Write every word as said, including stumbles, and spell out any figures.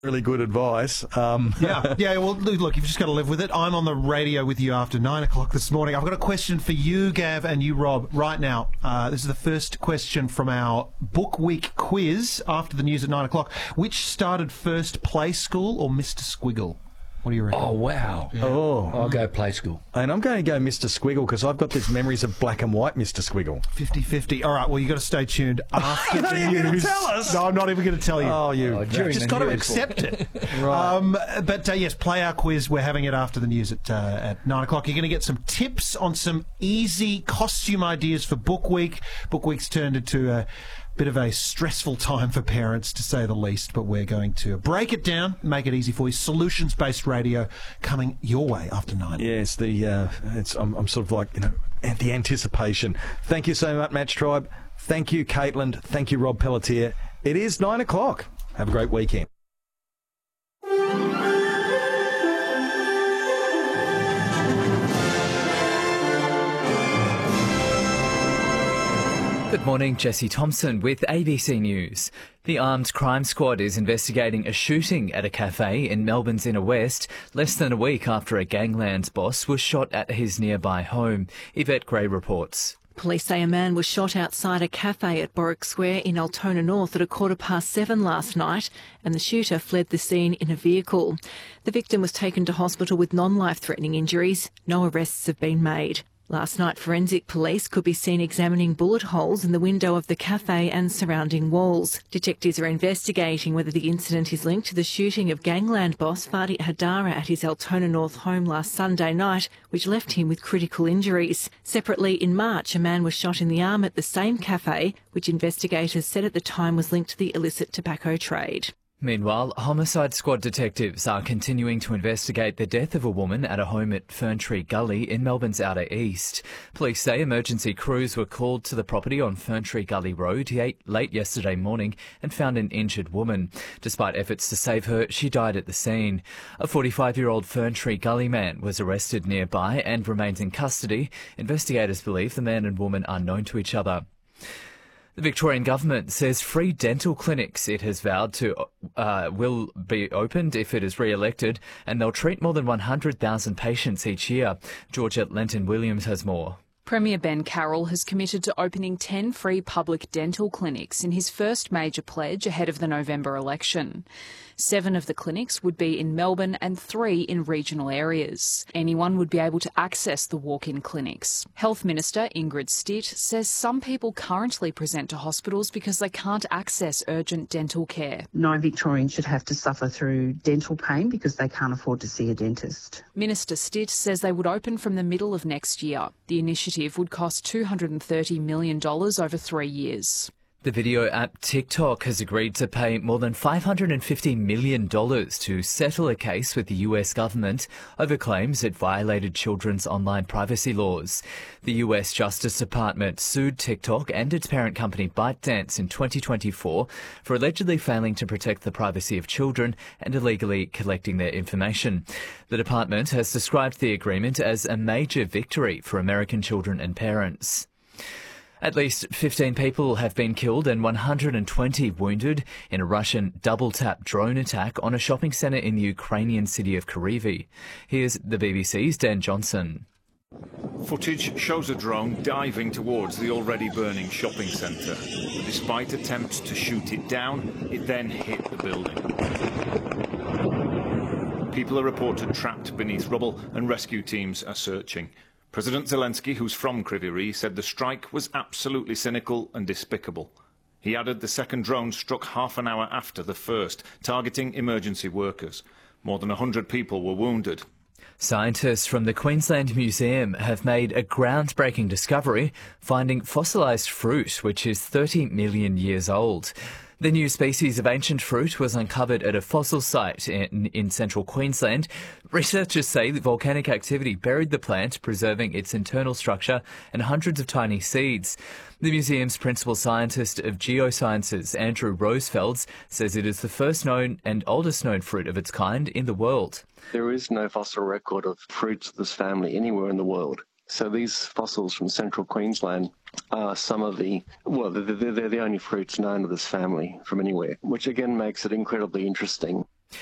Really good advice. Um, yeah, yeah. Well, look, you've just got to live with it. I'm on the radio with you after nine o'clock this morning. I've got a question for you, Gav, and you, Rob, right now. Uh, this is the first question from our Book Week quiz after the news at nine o'clock. Which started first, Play School or Mister Squiggle? What do you reckon? Oh, wow. Yeah. Oh. I'll go Play School. And I'm going to go Mister Squiggle because I've got these memories of black and white Mister Squiggle. fifty-fifty. All right, well, you've got to stay tuned after You're not the even news. going to tell us. No, I'm not even going to tell you. Oh, you. Oh, You've just got to accept it. Right. Um, but, uh, yes, play our quiz. We're having it after the news at, uh, at nine o'clock. You're going to get some tips on some easy costume ideas for Book Week. Book Week's turned into a bit of a stressful time for parents, to say the least, but we're going to break it down, make it easy for you. Solutions-based radio coming your way after nine. Yes, the uh, it's I'm, I'm sort of like, you know, the anticipation. Thank you so much, Match Tribe. Thank you, Caitlin. Thank you, Rob Pelletier. It is nine o'clock. Have a great weekend. Good morning, Jesse Thompson with A B C News. The Armed Crime Squad is investigating a shooting at a cafe in Melbourne's Inner West less than a week after a gangland boss was shot at his nearby home. Yvette Gray reports. Police say a man was shot outside a cafe at Borwick Square in Altona North at a quarter past seven last night, and the shooter fled the scene in a vehicle. The victim was taken to hospital with non-life-threatening injuries. No arrests have been made. Last night, forensic police could be seen examining bullet holes in the window of the cafe and surrounding walls. Detectives are investigating whether the incident is linked to the shooting of gangland boss Fadi Hadara at his Altona North home last Sunday night, which left him with critical injuries. Separately, in March, a man was shot in the arm at the same cafe, which investigators said at the time was linked to the illicit tobacco trade. Meanwhile, Homicide Squad detectives are continuing to investigate the death of a woman at a home at Ferntree Gully in Melbourne's Outer East. Police say emergency crews were called to the property on Ferntree Gully Road late yesterday morning and found an injured woman. Despite efforts to save her, she died at the scene. A forty-five-year-old Ferntree Gully man was arrested nearby and remains in custody. Investigators believe the man and woman are known to each other. The Victorian government says free dental clinics it has vowed to uh, will be opened if it is re-elected, and they'll treat more than one hundred thousand patients each year. Georgia Lenton-Williams has more. Premier Ben Carroll has committed to opening ten free public dental clinics in his first major pledge ahead of the November election. Seven of the clinics would be in Melbourne and three in regional areas. Anyone would be able to access the walk-in clinics. Health Minister Ingrid Stitt says some people currently present to hospitals because they can't access urgent dental care. No Victorian should have to suffer through dental pain because they can't afford to see a dentist. Minister Stitt says they would open from the middle of next year. The initiative would cost two hundred thirty million dollars over three years. The video app TikTok has agreed to pay more than five hundred fifty million dollars to settle a case with the U S government over claims it violated children's online privacy laws. The U S Justice Department sued TikTok and its parent company ByteDance in twenty twenty-four for allegedly failing to protect the privacy of children and illegally collecting their information. The department has described the agreement as a major victory for American children and parents. At least fifteen people have been killed and one hundred twenty wounded in a Russian double-tap drone attack on a shopping centre in the Ukrainian city of Kryvyi. Here's the B B C's Dan Johnson. Footage shows a drone diving towards the already burning shopping centre. Despite attempts to shoot it down, it then hit the building. People are reported trapped beneath rubble and rescue teams are searching. President Zelensky, who's from Kryvyi Rih, said the strike was absolutely cynical and despicable. He added the second drone struck half an hour after the first, targeting emergency workers. More than one hundred people were wounded. Scientists from the Queensland Museum have made a groundbreaking discovery, finding fossilised fruit which is thirty million years old. The new species of ancient fruit was uncovered at a fossil site in, in central Queensland. Researchers say that volcanic activity buried the plant, preserving its internal structure and hundreds of tiny seeds. The museum's principal scientist of geosciences, Andrew Rosefelds, says it is the first known and oldest known fruit of its kind in the world. There is no fossil record of fruits of this family anywhere in the world. So these fossils from central Queensland are some of the, well, they're, they're the only fruits known of this family from anywhere, which again makes it incredibly interesting.